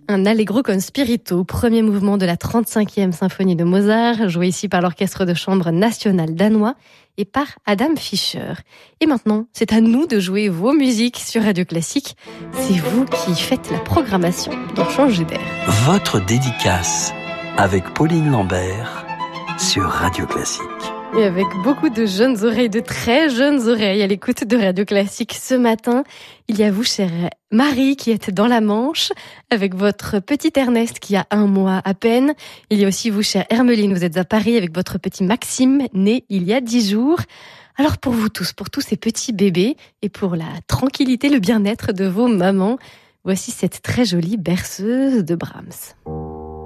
Un allegro con spirito, premier mouvement de la 35e symphonie de Mozart, joué ici par l'Orchestre de chambre national danois et par Adam Fischer. Et maintenant, c'est à nous de jouer vos musiques sur Radio Classique. C'est vous qui faites la programmation dans Changer d'air. Votre dédicace avec Pauline Lambert sur Radio Classique. Et avec beaucoup de jeunes oreilles, de très jeunes oreilles à l'écoute de Radio Classique ce matin. Il y a vous, chère Marie, qui êtes dans la Manche, avec votre petit Ernest qui a 1 mois à peine. Il y a aussi vous, chère Hermeline, vous êtes à Paris avec votre petit Maxime, né il y a 10 jours. Alors pour vous tous, pour tous ces petits bébés, et pour la tranquillité, le bien-être de vos mamans, voici cette très jolie berceuse de Brahms.